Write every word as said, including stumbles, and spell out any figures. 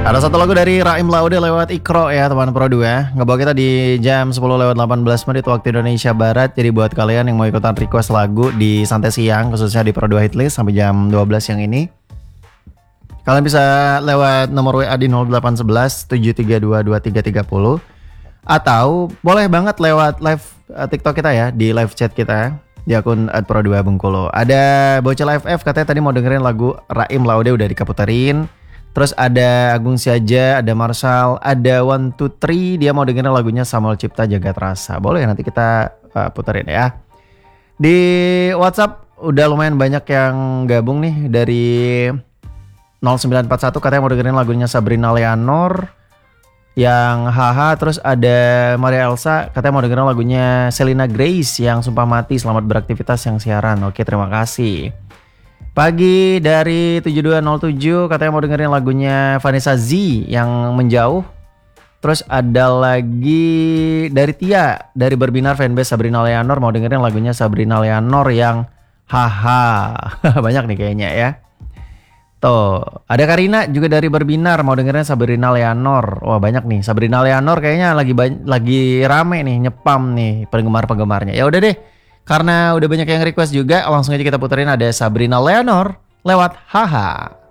Ada satu lagu dari Raim Laude lewat Ikro ya teman Produ ya. Ngebawa kita di jam sepuluh lewat delapan belas menit waktu Indonesia Barat. Jadi buat kalian yang mau ikutan request lagu di Santai Siang khususnya di Produ Hitlist sampai jam dua belas yang ini, kalian bisa lewat nomor W A di nol delapan satu satu tujuh tiga dua dua tiga tiga nol atau boleh banget lewat live uh, TikTok kita ya, di live chat kita di akun at pro dua Bengkulu. Ada Bocah Live F katanya tadi mau dengerin lagu Raim Laude udah dikaputerin. Terus ada Agung Siaja, ada Marshall, ada One Two Three, dia mau dengerin lagunya Samuel Cipta Jagat Rasa. Boleh nanti kita uh, puterin ya. Di WhatsApp udah lumayan banyak yang gabung nih dari nol sembilan empat satu katanya mau dengerin lagunya Sabrina Leonor yang Haha. Terus ada Maria Elsa katanya mau dengerin lagunya Selena Grace yang Sumpah Mati, selamat beraktivitas yang siaran. Oke, terima kasih. Pagi dari tujuh dua nol tujuh katanya mau dengerin lagunya Vanessa Z yang Menjauh. Terus ada lagi dari Tia dari Berbinar fanbase Sabrina Leonor mau dengerin lagunya Sabrina Leonor yang Haha. Banyak nih kayaknya ya. Tuh, ada Karina juga dari Berbinar mau dengerin Sabrina Leonor. Wah, banyak nih. Sabrina Leonor kayaknya lagi lagi rame nih, nyepam nih penggemar-penggemarnya. Ya udah deh. Karena udah banyak yang request juga, langsung aja kita puterin ada Sabrina Leonor lewat Haha.